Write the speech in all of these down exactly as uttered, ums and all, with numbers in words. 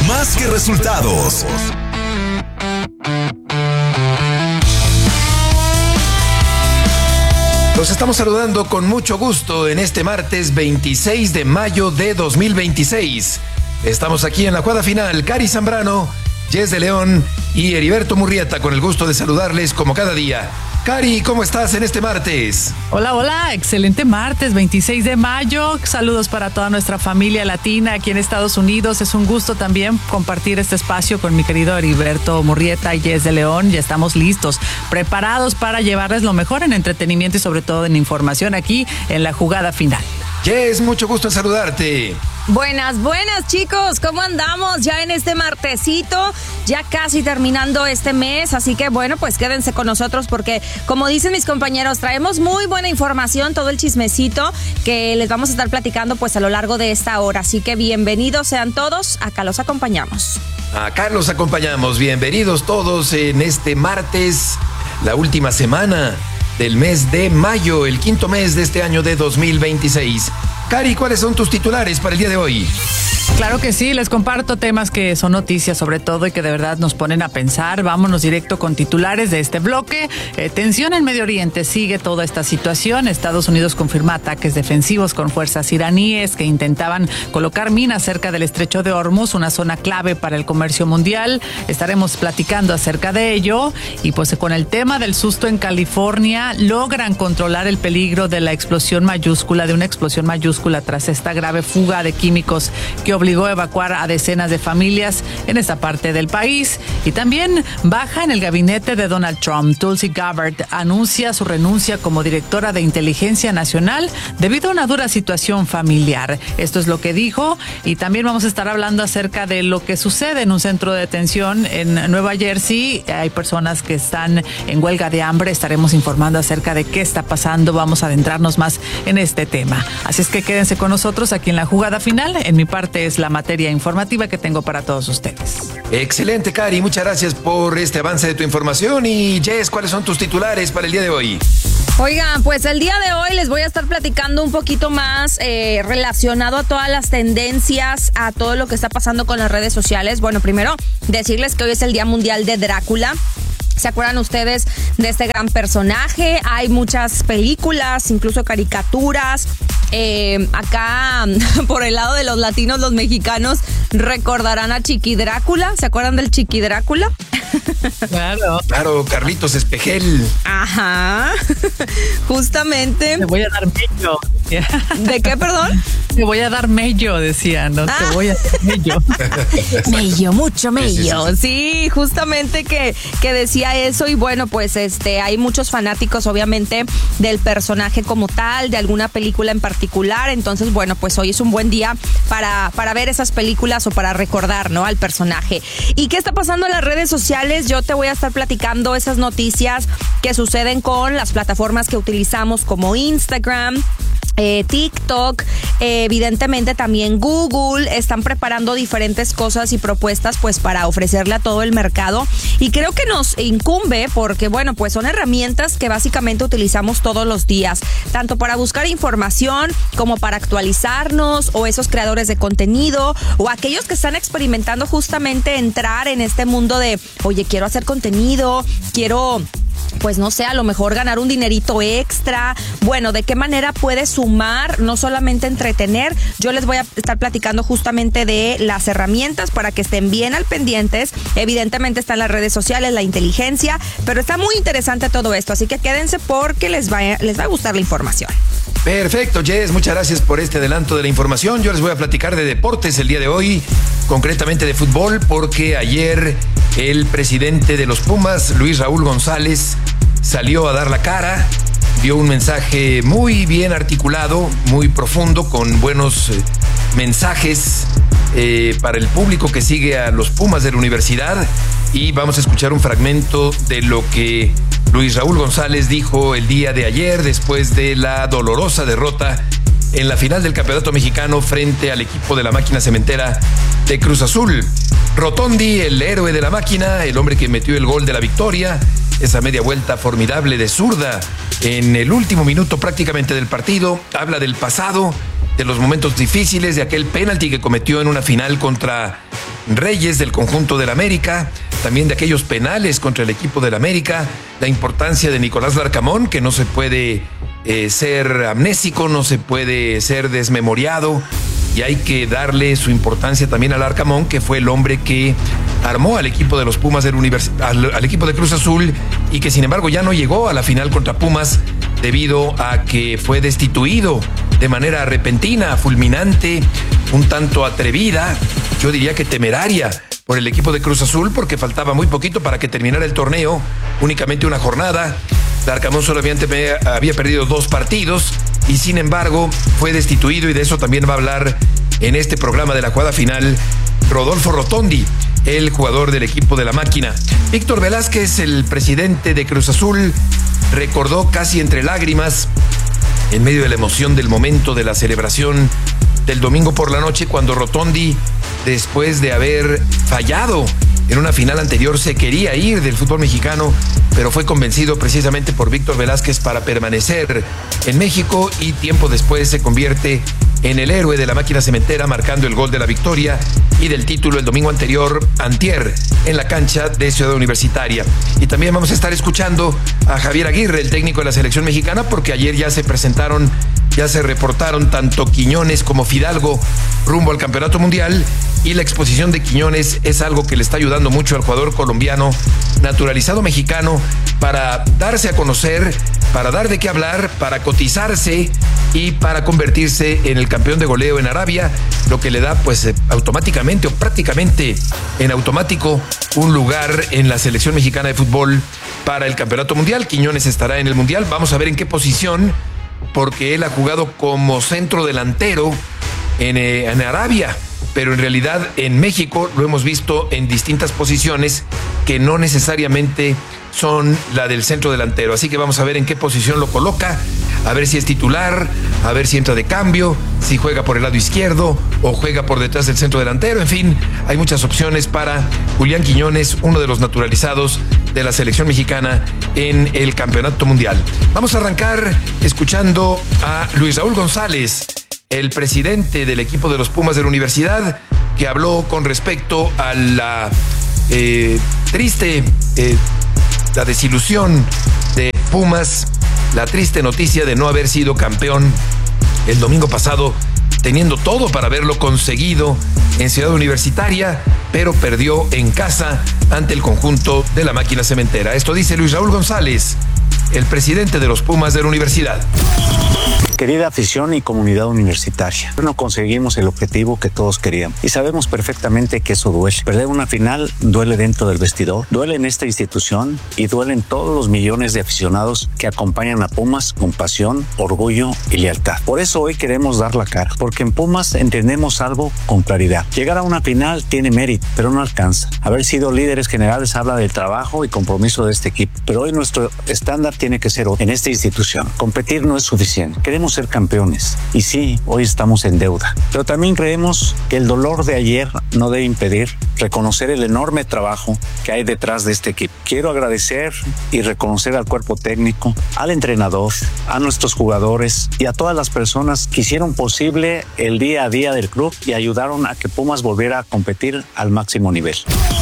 más que resultados. Los estamos saludando con mucho gusto en este martes veintiséis de mayo de dos mil veintiséis. Estamos aquí en la jugada final, Cari Zambrano, Jess de León y Heriberto Murrieta, con el gusto de saludarles como cada día. Cari, ¿cómo estás en este martes? Hola, hola, excelente martes, veintiséis de mayo. Saludos para toda nuestra familia latina aquí en Estados Unidos. Es un gusto también compartir este espacio con mi querido Heriberto Murrieta y Jess de León. Ya estamos listos, preparados para llevarles lo mejor en entretenimiento y sobre todo en información aquí en la jugada final. Jess, mucho gusto en saludarte. Buenas, buenas chicos, ¿cómo andamos ya en este martesito? Ya casi terminando este mes, así que bueno, pues quédense con nosotros porque, como dicen mis compañeros, traemos muy buena información, todo el chismecito que les vamos a estar platicando pues a lo largo de esta hora, así que bienvenidos sean todos, acá los acompañamos. Acá los acompañamos, bienvenidos todos en este martes, la última semana del mes de mayo, el quinto mes de este año de dos mil veintiséis. Cari, ¿cuáles son tus titulares para el día de hoy? Claro que sí, les comparto temas que son noticias sobre todo y que de verdad nos ponen a pensar. Vámonos directo con titulares de este bloque. Eh, tensión en Medio Oriente, sigue toda esta situación. Estados Unidos confirma ataques defensivos con fuerzas iraníes que intentaban colocar minas cerca del estrecho de Hormuz, una zona clave para el comercio mundial. Estaremos platicando acerca de ello. Y pues con el tema del susto en California, logran controlar el peligro de la explosión mayúscula, de una explosión mayúscula tras esta grave fuga de químicos que obligó a evacuar a decenas de familias en esta parte del país. Y también baja en el gabinete de Donald Trump. Tulsi Gabbard anuncia su renuncia como directora de Inteligencia Nacional debido a una dura situación familiar. Esto es lo que dijo. Y también vamos a estar hablando acerca de lo que sucede en un centro de detención en Nueva Jersey. Hay personas que están en huelga de hambre. Estaremos informando acerca de qué está pasando. Vamos a adentrarnos más en este tema. Así es que quédense con nosotros aquí en la jugada final. En mi parte es la materia informativa que tengo para todos ustedes. Excelente, Cari, muchas gracias por este avance de tu información. Y Jess, ¿cuáles son tus titulares para el día de hoy? Oigan, pues el día de hoy les voy a estar platicando un poquito más eh, relacionado a todas las tendencias, a todo lo que está pasando con las redes sociales. Bueno, primero decirles que hoy es el Día Mundial de Drácula. ¿Se acuerdan ustedes de este gran personaje? Hay muchas películas, incluso caricaturas. Eh, acá, por el lado de los latinos, los mexicanos recordarán a Chiqui Drácula. ¿Se acuerdan del Chiqui Drácula? Claro. Claro, Carlitos Espejel. Ajá. Justamente. Te voy a dar mello. ¿De qué, perdón? Te voy a dar mello, decía, ¿no? Ah. Te voy a dar mello. Mello, mucho mello. Sí, sí, sí. Sí, justamente que, que decía eso. Y bueno, pues este, hay muchos fanáticos, obviamente, del personaje como tal, de alguna película en particular. Entonces, bueno, pues hoy es un buen día para, para ver esas películas o para recordar, ¿no?, al personaje. ¿Y qué está pasando en las redes sociales? Yo te voy a estar platicando esas noticias que suceden con las plataformas que utilizamos como Instagram, Eh, TikTok, eh, evidentemente también Google. Están preparando diferentes cosas y propuestas pues para ofrecerle a todo el mercado, y creo que nos incumbe porque bueno, pues son herramientas que básicamente utilizamos todos los días, tanto para buscar información como para actualizarnos, o esos creadores de contenido o aquellos que están experimentando justamente entrar en este mundo de, oye, quiero hacer contenido, quiero, pues no sé, a lo mejor ganar un dinerito extra. Bueno, ¿de qué manera puedes sumar, no solamente entretener? Yo les voy a estar platicando justamente de las herramientas para que estén bien al pendientes. Evidentemente están las redes sociales, la inteligencia, pero está muy interesante todo esto, así que quédense porque les va, les va a gustar la información. Perfecto, Jess, muchas gracias por este adelanto de la información. Yo les voy a platicar de deportes el día de hoy, concretamente de fútbol, porque ayer el presidente de los Pumas, Luis Raúl González, salió a dar la cara, dio un mensaje muy bien articulado, muy profundo, con buenos eh, mensajes eh, para el público que sigue a los Pumas de la universidad, y vamos a escuchar un fragmento de lo que Luis Raúl González dijo el día de ayer después de la dolorosa derrota en la final del Campeonato Mexicano frente al equipo de la Máquina Cementera de Cruz Azul. Rotondi, el héroe de la máquina, el hombre que metió el gol de la victoria, esa media vuelta formidable de zurda en el último minuto prácticamente del partido, habla del pasado, de los momentos difíciles, de aquel penalti que cometió en una final contra reyes del conjunto del América, también de aquellos penales contra el equipo del América, la importancia de Nicolás Larcamón, que no se puede eh, ser amnésico, no se puede ser desmemoriado, y hay que darle su importancia también a Larcamón, que fue el hombre que armó al equipo de los Pumas del univers- al, al equipo de Cruz Azul, y que sin embargo ya no llegó a la final contra Pumas debido a que fue destituido de manera repentina, fulminante, un tanto atrevida, yo diría que temeraria, por el equipo de Cruz Azul, porque faltaba muy poquito para que terminara el torneo, únicamente una jornada. Larcamón solamente había perdido dos partidos y sin embargo fue destituido, y de eso también va a hablar en este programa de la jugada final Rodolfo Rotondi, el jugador del equipo de la máquina. Víctor Velázquez, el presidente de Cruz Azul, recordó casi entre lágrimas, en medio de la emoción del momento de la celebración del domingo por la noche, cuando Rotondi, después de haber fallado en una final anterior, se quería ir del fútbol mexicano, pero fue convencido precisamente por Víctor Velázquez para permanecer en México, y tiempo después se convierte en el héroe de la máquina cementera, marcando el gol de la victoria y del título el domingo anterior, antier, en la cancha de Ciudad Universitaria. Y también vamos a estar escuchando a Javier Aguirre, el técnico de la selección mexicana, porque ayer ya se presentaron, ya se reportaron tanto Quiñones como Fidalgo rumbo al Campeonato Mundial, y la exposición de Quiñones es algo que le está ayudando mucho al jugador colombiano naturalizado mexicano para darse a conocer, para dar de qué hablar, para cotizarse y para convertirse en el campeón de goleo en Arabia, lo que le da pues automáticamente o prácticamente en automático un lugar en la selección mexicana de fútbol para el Campeonato Mundial. Quiñones estará en el Mundial, vamos a ver en qué posición, porque él ha jugado como centro delantero en, eh, en Arabia, pero en realidad en México lo hemos visto en distintas posiciones que no necesariamente son la del centro delantero. Así que vamos a ver en qué posición lo coloca, a ver si es titular, a ver si entra de cambio, si juega por el lado izquierdo o juega por detrás del centro delantero. En fin, hay muchas opciones para Julián Quiñones, uno de los naturalizados de la selección mexicana en el Campeonato Mundial. Vamos a arrancar escuchando a Luis Raúl González, el presidente del equipo de los Pumas de la Universidad, que habló con respecto a la eh, triste, eh, la desilusión de Pumas, la triste noticia de no haber sido campeón el domingo pasado, teniendo todo para haberlo conseguido en Ciudad Universitaria, pero perdió en casa ante el conjunto de la máquina cementera. Esto dice Luis Raúl González, el presidente de los Pumas de la Universidad. Querida afición y comunidad universitaria, no conseguimos el objetivo que todos queríamos y sabemos perfectamente que eso duele. Perder una final duele dentro del vestidor, duele en esta institución y duelen todos los millones de aficionados que acompañan a Pumas con pasión, orgullo y lealtad. Por eso hoy queremos dar la cara, porque en Pumas entendemos algo con claridad. Llegar a una final tiene mérito, pero no alcanza. Haber sido líderes generales habla del trabajo y compromiso de este equipo, pero hoy nuestro estándar tiene que ser otro. En esta institución, competir no es suficiente. Queremos ser campeones y sí, hoy estamos en deuda, pero también creemos que el dolor de ayer no debe impedir reconocer el enorme trabajo que hay detrás de este equipo. Quiero agradecer y reconocer al cuerpo técnico, al entrenador, a nuestros jugadores y a todas las personas que hicieron posible el día a día del club y ayudaron a que Pumas volviera a competir al máximo nivel.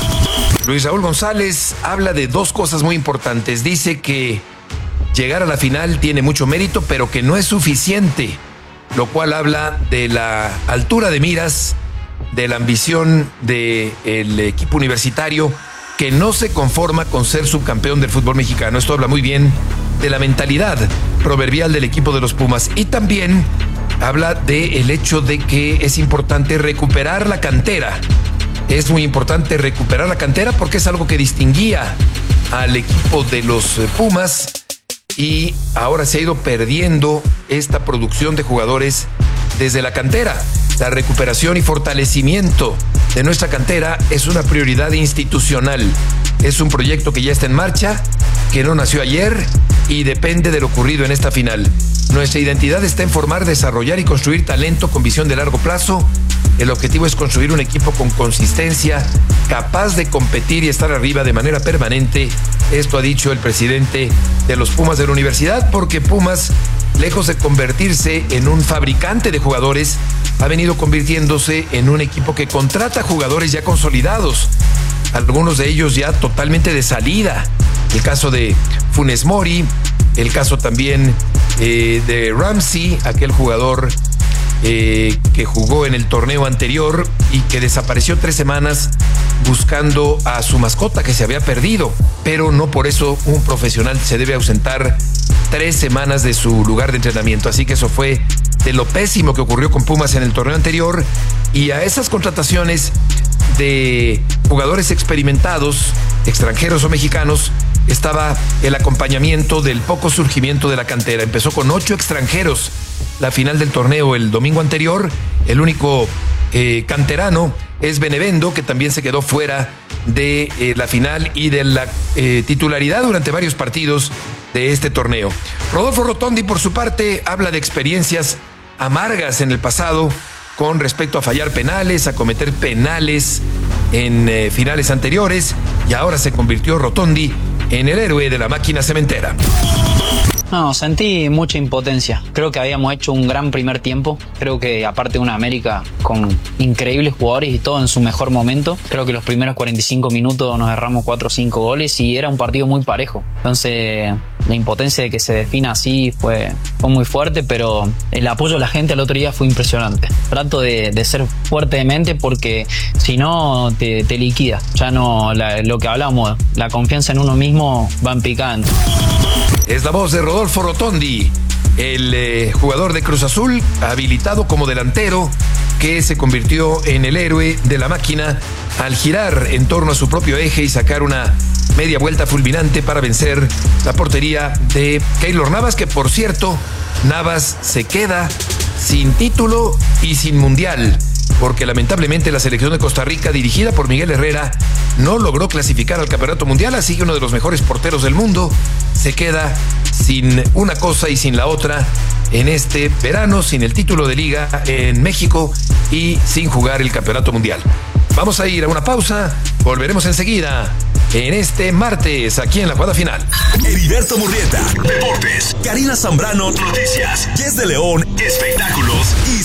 Luis Raúl González habla de dos cosas muy importantes. Dice que llegar a la final tiene mucho mérito, pero que no es suficiente, lo cual habla de la altura de miras, de la ambición del equipo universitario, que no se conforma con ser subcampeón del fútbol mexicano. Esto habla muy bien de la mentalidad proverbial del equipo de los Pumas, y también habla del hecho de que es importante recuperar la cantera. Es muy importante recuperar la cantera porque es algo que distinguía al equipo de los Pumas, y ahora se ha ido perdiendo esta producción de jugadores desde la cantera. La recuperación y fortalecimiento de nuestra cantera es una prioridad institucional. Es un proyecto que ya está en marcha, que no nació ayer y depende de lo ocurrido en esta final. Nuestra identidad está en formar, desarrollar y construir talento con visión de largo plazo. El objetivo es construir un equipo con consistencia, capaz de competir y estar arriba de manera permanente. Esto ha dicho el presidente de los Pumas de la Universidad, porque Pumas, lejos de convertirse en un fabricante de jugadores, ha venido convirtiéndose en un equipo que contrata jugadores ya consolidados, algunos de ellos ya totalmente de salida. El caso de Funes Mori, el caso también eh, de Ramsey, aquel jugador eh, que jugó en el torneo anterior y que desapareció tres semanas buscando a su mascota que se había perdido, pero no por eso un profesional se debe ausentar tres semanas de su lugar de entrenamiento. Así que eso fue de lo pésimo que ocurrió con Pumas en el torneo anterior, y a esas contrataciones de jugadores experimentados, extranjeros o mexicanos, estaba el acompañamiento del poco surgimiento de la cantera. Empezó con ocho extranjeros la final del torneo el domingo anterior. El único eh, canterano es Benevendo, que también se quedó fuera de eh, la final y de la eh, titularidad durante varios partidos de este torneo. Rodolfo Rotondi, por su parte, habla de experiencias amargas en el pasado con respecto a fallar penales, a cometer penales en eh, finales anteriores, y ahora se convirtió Rotondi en el héroe de la máquina cementera. No, sentí mucha impotencia. Creo que habíamos hecho un gran primer tiempo. Creo que aparte de una América con increíbles jugadores y todo en su mejor momento, creo que los primeros cuarenta y cinco minutos nos erramos cuatro o cinco goles y era un partido muy parejo. Entonces la impotencia de que se defina así fue, fue muy fuerte, pero el apoyo de la gente el otro día fue impresionante. Trato de, de ser fuerte de mente porque si no te, te liquida. Ya no, la, lo que hablamos, la confianza en uno mismo va en picante. Es la voz de Rodolfo Rotondi, el eh, jugador de Cruz Azul, habilitado como delantero, que se convirtió en el héroe de la máquina al girar en torno a su propio eje y sacar una media vuelta fulminante para vencer la portería de Keylor Navas, que por cierto, Navas se queda sin título y sin mundial, porque lamentablemente la selección de Costa Rica, dirigida por Miguel Herrera, no logró clasificar al Campeonato Mundial, así que uno de los mejores porteros del mundo se queda sin una cosa y sin la otra en este verano, sin el título de liga en México y sin jugar el Campeonato Mundial. Vamos a ir a una pausa, volveremos enseguida en este martes aquí en La Jugada Final. Heriberto Murrieta, Deportes. Karina Zambrano, Noticias. Jess de León, Espectáculos. Y